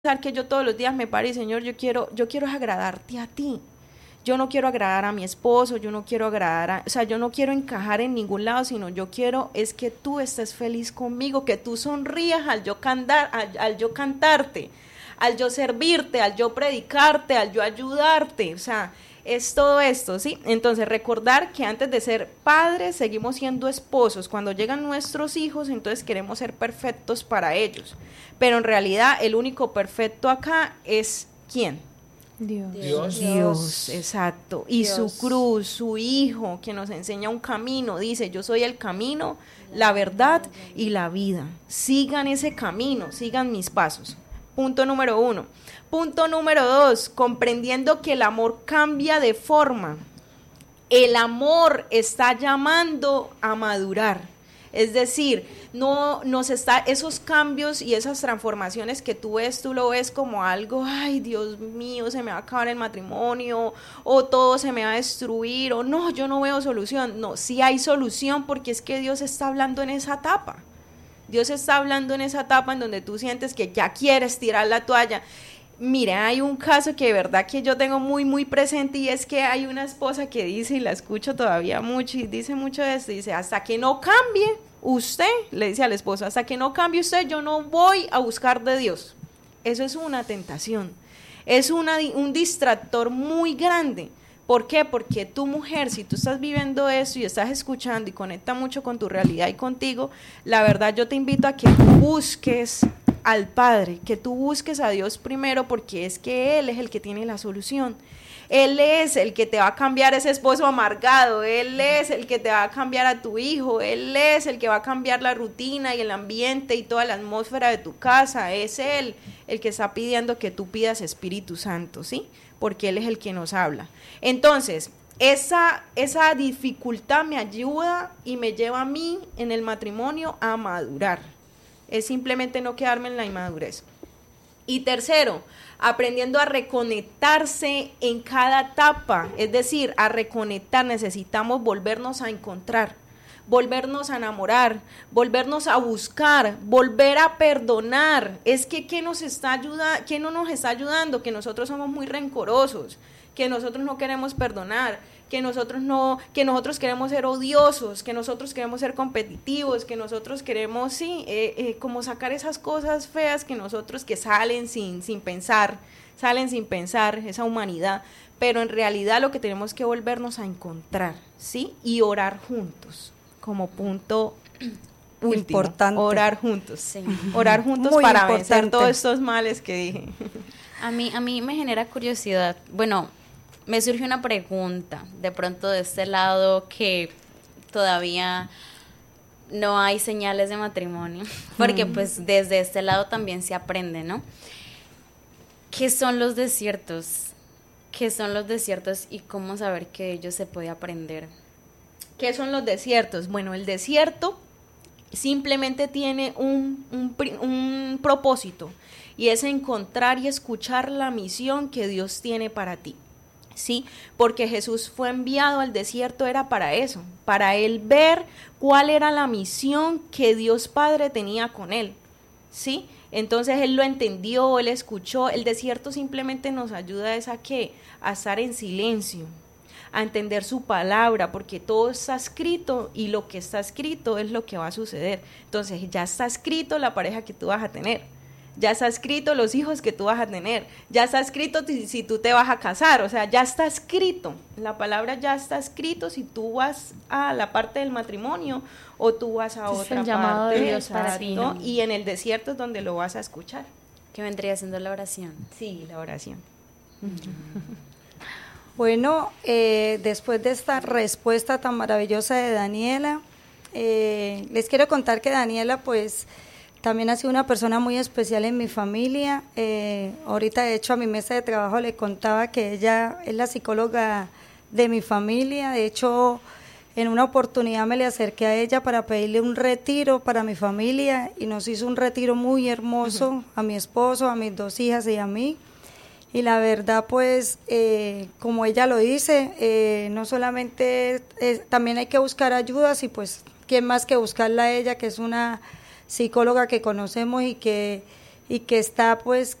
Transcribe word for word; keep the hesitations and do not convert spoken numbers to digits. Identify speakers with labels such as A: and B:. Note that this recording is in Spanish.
A: que yo todos los días me pare y Señor, yo quiero, yo quiero agradarte a ti. Yo no quiero agradar a mi esposo, yo no quiero agradar a, o sea, yo no quiero encajar en ningún lado, sino yo quiero es que tú estés feliz conmigo, que tú sonrías al yo cantar, al, al yo cantarte, al yo servirte, al yo predicarte, al yo ayudarte, o sea, es todo esto, ¿sí? Entonces, recordar que antes de ser padres, seguimos siendo esposos. Cuando llegan nuestros hijos, entonces queremos ser perfectos para ellos. Pero en realidad, el único perfecto acá es ¿quién?
B: Dios.
A: Dios. Dios, exacto. Y
B: Dios.
A: su cruz, su hijo, que nos enseña un camino, dice, yo soy el camino, la verdad y la vida. Sigan ese camino, sigan mis pasos. Punto número uno. Punto número dos, comprendiendo que el amor cambia de forma. El amor está llamando a madurar. Es decir, no nos está, esos cambios y esas transformaciones que tú ves, tú lo ves como algo, ay, Dios mío, se me va a acabar el matrimonio, o todo se me va a destruir, o no, yo no veo solución. No, sí hay solución, porque es que Dios está hablando en esa etapa. Dios está hablando en esa etapa en donde tú sientes que ya quieres tirar la toalla. Mira, hay un caso que de verdad que yo tengo muy, muy presente, y es que hay una esposa que dice, y la escucho todavía mucho, y dice mucho de esto, dice, hasta que no cambie usted, le dice al esposo, hasta que no cambie usted, yo no voy a buscar de Dios. Eso es una tentación, es una, un distractor muy grande. ¿Por qué? Porque tu mujer, si tú estás viviendo eso y estás escuchando y conecta mucho con tu realidad y contigo, la verdad yo te invito a que tú busques al Padre, que tú busques a Dios primero, porque es que Él es el que tiene la solución. Él es el que te va a cambiar ese esposo amargado, Él es el que te va a cambiar a tu hijo, Él es el que va a cambiar la rutina y el ambiente y toda la atmósfera de tu casa. Es Él el que está pidiendo que tú pidas Espíritu Santo, ¿sí? Porque Él es el que nos habla. Entonces, esa, esa dificultad me ayuda y me lleva a mí en el matrimonio a madurar. Es simplemente no quedarme en la inmadurez. Y tercero, aprendiendo a reconectarse en cada etapa, es decir, a reconectar, necesitamos volvernos a encontrar, volvernos a enamorar, volvernos a buscar, volver a perdonar. Es que ¿qué nos está ayudando? ¿Qué no nos está ayudando? Que nosotros somos muy rencorosos, que nosotros no queremos perdonar, que nosotros no, que nosotros queremos ser odiosos, que nosotros queremos ser competitivos, que nosotros queremos, sí, eh, eh, como sacar esas cosas feas que nosotros que salen sin, sin pensar, salen sin pensar, esa humanidad, pero en realidad lo que tenemos que volvernos a encontrar, ¿sí? Y orar juntos, como punto último, importante. Orar juntos, sí. Orar juntos Muy para importante. vencer todos estos males que dije.
C: A mí, a mí me genera curiosidad, bueno, me surge una pregunta, de pronto de este lado que todavía no hay señales de matrimonio, porque mm. pues desde este lado también se aprende, ¿no? ¿Qué son los desiertos? ¿Qué son los desiertos y cómo saber que de ellos se puede aprender?
A: ¿Qué son los desiertos? Bueno, el desierto simplemente tiene un, un, un propósito, y es encontrar y escuchar la misión que Dios tiene para ti. Sí, porque Jesús fue enviado al desierto, era para eso, para él ver cuál era la misión que Dios Padre tenía con él, ¿sí? Entonces él lo entendió, él escuchó. El desierto simplemente nos ayuda es a qué, a estar en silencio, a entender su palabra, porque todo está escrito y lo que está escrito es lo que va a suceder. Entonces ya está escrito la pareja que tú vas a tener, ya está escrito los hijos que tú vas a tener, ya está escrito si, si tú te vas a casar, o sea, ya está escrito, la palabra ya está escrito si tú vas a la parte del matrimonio o tú vas a otra
B: el llamado
A: parte,
B: de Dios para ti, ¿no?
A: Y en el desierto es donde lo vas a escuchar.
C: ¿Qué vendría siendo la oración?
A: Sí, la oración.
D: Bueno, eh, después de esta respuesta tan maravillosa de Daniela, eh, les quiero contar que Daniela pues también ha sido una persona muy especial en mi familia. Eh, ahorita de hecho a mi mesa de trabajo le contaba que ella es la psicóloga de mi familia. De hecho, en una oportunidad me le acerqué a ella para pedirle un retiro para mi familia y nos hizo un retiro muy hermoso, uh-huh. a mi esposo, a mis dos hijas y a mí. Y la verdad, pues, eh, como ella lo dice, eh, no solamente, eh, también hay que buscar ayudas y pues, ¿quién más que buscarla a ella, que es una psicóloga que conocemos y que, y que está, pues,